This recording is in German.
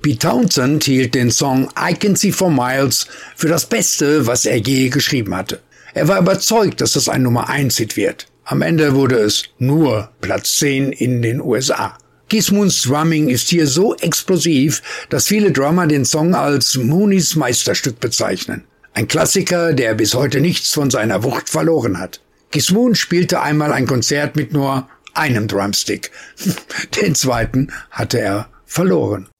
Pete Townshend hielt den Song I Can See for Miles für das Beste, was er je geschrieben hatte. Er war überzeugt, dass es ein Nummer-1-Hit wird. Am Ende wurde es nur Platz 10 in den USA. Keith Moons Drumming ist hier so explosiv, dass viele Drummer den Song als Moonies Meisterstück bezeichnen. Ein Klassiker, der bis heute nichts von seiner Wucht verloren hat. Keith Moon spielte einmal ein Konzert mit nur einem Drumstick. Den zweiten hatte er verloren.